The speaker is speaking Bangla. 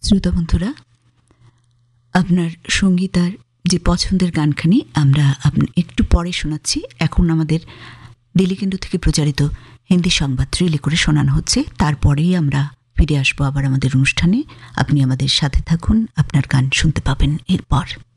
শ্রোতা বন্ধুরা, আপনার সঙ্গীতার যে পছন্দের গানখানি আমরা একটু পরে শোনাচ্ছি। এখন আমাদের দিল্লি কেন্দ্র থেকে প্রচারিত হিন্দি সংবাদ রিলে করে শোনানো হচ্ছে। তারপরেই আমরা ফিরে আসবো আবার আমাদের অনুষ্ঠানে। আপনি আমাদের সাথে থাকুন, আপনার গান শুনতে পাবেন এরপর।